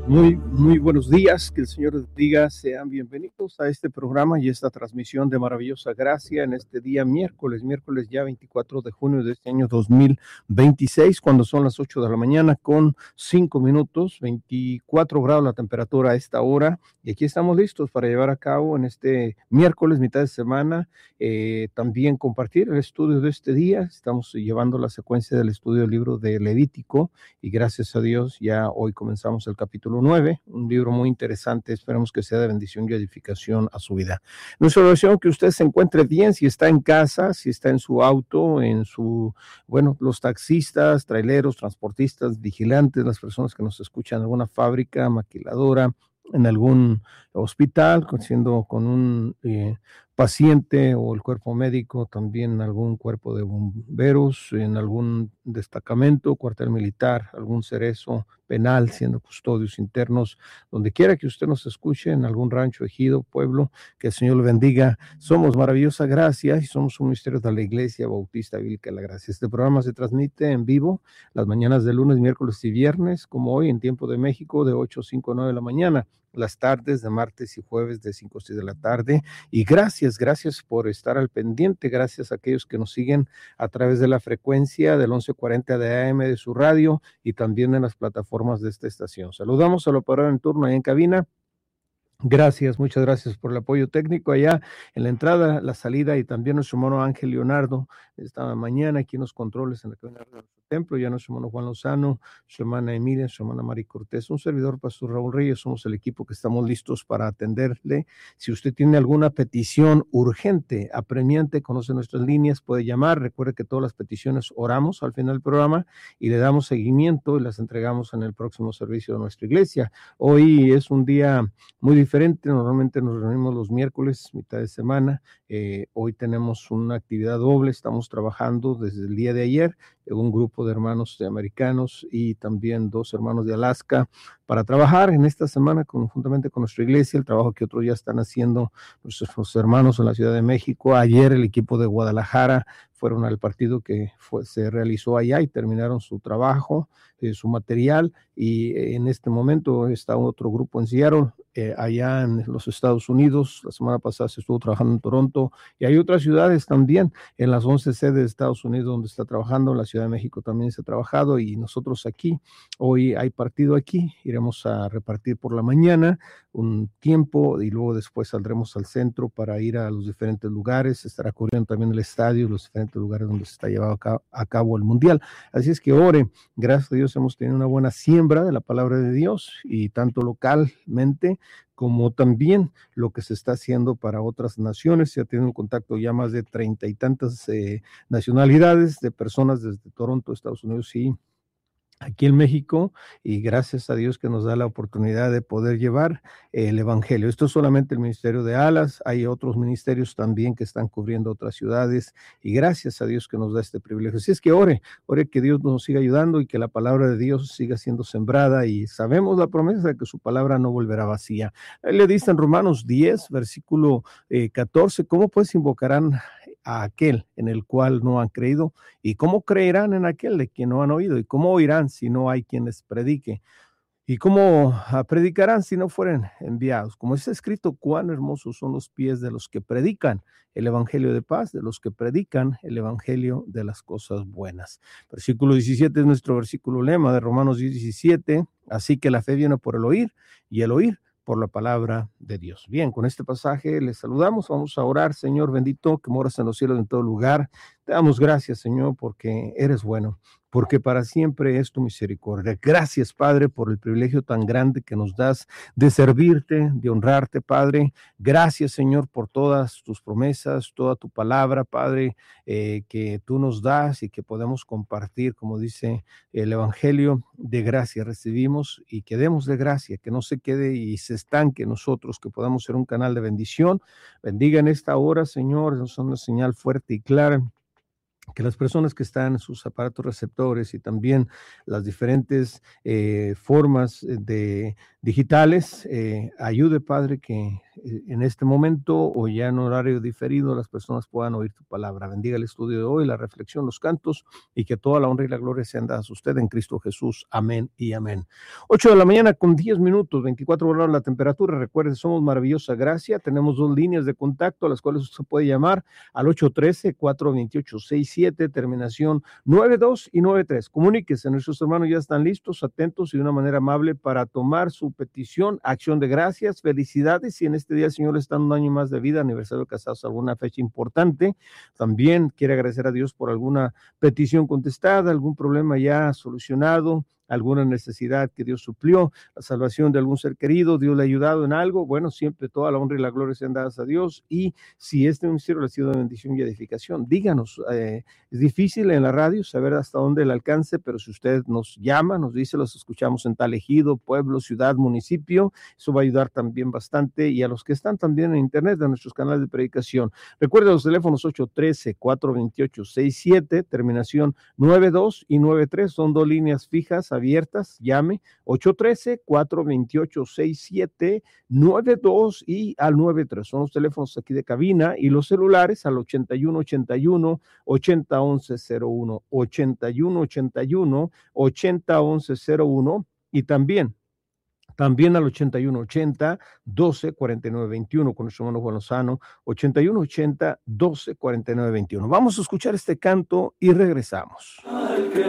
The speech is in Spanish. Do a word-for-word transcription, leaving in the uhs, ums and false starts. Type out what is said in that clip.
Muy, muy buenos días, que el Señor les diga, sean bienvenidos a este programa y esta transmisión de Maravillosa Gracia en este día miércoles, miércoles ya veinticuatro de junio de este año dos mil veintiséis, cuando son las ocho de la mañana con cinco minutos, veinticuatro grados la temperatura a esta hora, y aquí estamos listos para llevar a cabo en este miércoles, mitad de semana, eh, también compartir el estudio de este día. Estamos llevando la secuencia del estudio del libro de Levítico, y gracias a Dios ya hoy comenzamos el capítulo nueve, un libro muy interesante. Esperamos que sea de bendición y edificación a su vida. Nuestra oración, que usted se encuentre bien, si está en casa, si está en su auto, en su, bueno, los taxistas, traileros, transportistas, vigilantes, las personas que nos escuchan en alguna fábrica, maquiladora, en algún hospital, siendo con un eh, paciente, o el cuerpo médico, también algún cuerpo de bomberos, en algún destacamento, cuartel militar, algún cerezo penal, siendo custodios internos, donde quiera que usted nos escuche, en algún rancho, ejido, pueblo, que el Señor le bendiga. Somos Maravillosa Gracia y somos un ministerio de la Iglesia Bautista Bíblica de la Gracia. Este programa se transmite en vivo las mañanas de lunes, miércoles y viernes, como hoy en tiempo de México, de ocho a cinco a nueve de la mañana, las tardes de martes y jueves de cinco a seis de la tarde. Y gracias, gracias por estar al pendiente, gracias a aquellos que nos siguen a través de la frecuencia del once cuarenta de A M de su radio y también en las plataformas de esta estación. Saludamos al operador en turno ahí en cabina. Gracias, muchas gracias por el apoyo técnico allá en la entrada, la salida, y también nuestro hermano Ángel Leonardo esta mañana aquí en los controles en la cabina de nuestro templo, ya nuestro hermano Juan Lozano, su hermana Emilia, su hermana Mari Cortés, un servidor, Pastor Raúl Reyes. Somos el equipo que estamos listos para atenderle. Si usted tiene alguna petición urgente, apremiante, conoce nuestras líneas, puede llamar. Recuerde que todas las peticiones oramos al final del programa y le damos seguimiento y las entregamos en el próximo servicio de nuestra iglesia. Hoy es un día muy diferente. Normalmente nos reunimos los miércoles, mitad de semana. Eh, hoy tenemos una actividad doble. Estamos trabajando desde el día de ayer, un grupo de hermanos de americanos y también dos hermanos de Alaska, para trabajar en esta semana conjuntamente con nuestra iglesia, el trabajo que otros ya están haciendo nuestros hermanos en la Ciudad de México. Ayer el equipo de Guadalajara fueron al partido que fue, se realizó allá, y terminaron su trabajo, eh, su material, y en este momento está otro grupo en Seattle, eh, allá en los Estados Unidos. La semana pasada se estuvo trabajando en Toronto, y hay otras ciudades también, en las once sedes de Estados Unidos donde está trabajando. En la Ciudad de México también se ha trabajado, y nosotros aquí, hoy hay partido aquí, iremos a repartir por la mañana un tiempo, y luego después saldremos al centro para ir a los diferentes lugares. Estará corriendo también el estadio, los diferentes lugares donde se está llevando a cabo, a cabo el mundial. Así es que ore. Gracias a Dios hemos tenido una buena siembra de la palabra de Dios, y tanto localmente como también lo que se está haciendo para otras naciones. Se ha tenido un contacto ya más de treinta y tantas eh, nacionalidades de personas desde Toronto, Estados Unidos, y aquí en México, y gracias a Dios que nos da la oportunidad de poder llevar el evangelio. Esto es solamente el ministerio de Alas, hay otros ministerios también que están cubriendo otras ciudades, y gracias a Dios que nos da este privilegio. Así es que ore, ore que Dios nos siga ayudando y que la palabra de Dios siga siendo sembrada, y sabemos la promesa de que su palabra no volverá vacía. Él le dice en Romanos diez, versículo eh, catorce, ¿cómo pues invocarán a aquel en el cual no han creído? ¿Y cómo creerán en aquel de quien no han oído? ¿Y cómo oirán si no hay quien les predique? ¿Y cómo predicarán si no fueren enviados? Como está escrito, cuán hermosos son los pies de los que predican el evangelio de paz, de los que predican el evangelio de las cosas buenas. Versículo diecisiete es nuestro versículo lema de Romanos diez, diecisiete. Así que la fe viene por el oír, y el oír por la palabra de Dios. Bien, con este pasaje les saludamos. Vamos a orar. Señor bendito, que moras en los cielos en todo lugar, te damos gracias, Señor, porque eres bueno, porque para siempre es tu misericordia. Gracias, Padre, por el privilegio tan grande que nos das de servirte, de honrarte, Padre. Gracias, Señor, por todas tus promesas, toda tu palabra, Padre, eh, que tú nos das y que podemos compartir, como dice el Evangelio. De gracia recibimos, y que demos de gracia, que no se quede y se estanque nosotros, que podamos ser un canal de bendición. Bendiga en esta hora, Señor, nos da una señal fuerte y clara, que las personas que están en sus aparatos receptores y también las diferentes eh, formas de digitales, eh, ayude, Padre, que en este momento o ya en horario diferido las personas puedan oír tu palabra. Bendiga el estudio de hoy, la reflexión, los cantos, y que toda la honra y la gloria sean dadas a usted en Cristo Jesús. Amén y amén. ocho de la mañana con diez minutos, veinticuatro grados la temperatura. Recuerde, somos Maravillosa Gracia. Tenemos dos líneas de contacto a las cuales usted puede llamar al ocho uno tres, cuatro dos ocho, seis siete, terminación nueve dos y nueve tres. Comuníquese, nuestros hermanos ya están listos, atentos y de una manera amable para tomar su petición, acción de gracias, felicidades. Si en este día el Señor le está dando un año más de vida, aniversario de casados, alguna fecha importante, también quiere agradecer a Dios por alguna petición contestada, algún problema ya solucionado, alguna necesidad que Dios suplió, la salvación de algún ser querido, Dios le ha ayudado en algo. Bueno, siempre toda la honra y la gloria sean dadas a Dios, y si este ministerio le ha sido de bendición y edificación, díganos. Eh, es difícil en la radio saber hasta dónde el alcance, pero si usted nos llama, nos dice, los escuchamos en tal ejido, pueblo, ciudad, municipio, eso va a ayudar también bastante, y a los que están también en internet, de nuestros canales de predicación. Recuerda los teléfonos ocho uno tres, cuatro dos ocho, seis siete, terminación nueve dos y nueve tres, son dos líneas fijas abiertas. Llame ocho uno tres, cuatro dos ocho, seis siete, nueve dos y al nueve tres, son los teléfonos aquí de cabina, y los celulares al ochenta y uno ochenta y uno, ochenta once cero uno, ochenta y uno ochenta y uno, ochenta once cero uno, y también También al ochenta y uno ochenta, doce cuarenta y nueve veintiuno con nuestro hermano Juan Lozano, ochenta y uno ochenta, doce cuarenta y nueve veintiuno. Vamos a escuchar este canto y regresamos.